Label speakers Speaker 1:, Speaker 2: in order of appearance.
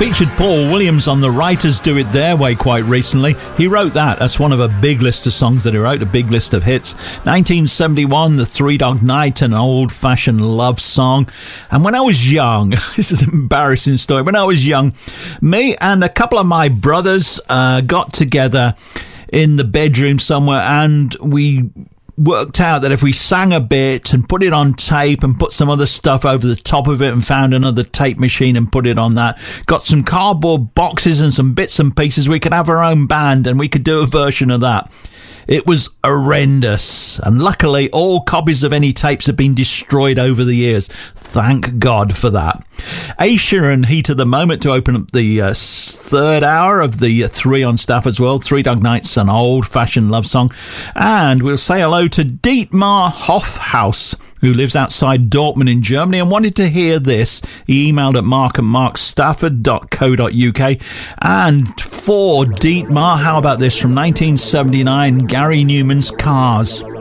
Speaker 1: featured Paul Williams on the Writers Do It Their Way quite recently. He wrote that. That's one of a big list of songs that he wrote, a big list of hits. 1971, The Three Dog Night, an old-fashioned love song. And when I was young, this is an embarrassing story. When I was young, me and a couple of my brothers got together in the bedroom somewhere, and we worked out that if we sang a bit and put it on tape and put some other stuff over the top of it and found another tape machine and put it on that, got some cardboard boxes and some bits and pieces, we could have our own band and we could do a version of that. It was horrendous, and luckily all copies of any tapes have been destroyed over the years. Thank God for that. Aisha and Heat of the Moment to open up the third hour of the Three on Stafford's World. Three Dog Night's an old-fashioned love song. And we'll say hello to Dietmar Hofhaus, who lives outside Dortmund in Germany and wanted to hear this. He emailed at mark@markstafford.co.uk. And for Dietmar, how about this from 1979, Gary Newman's Cars.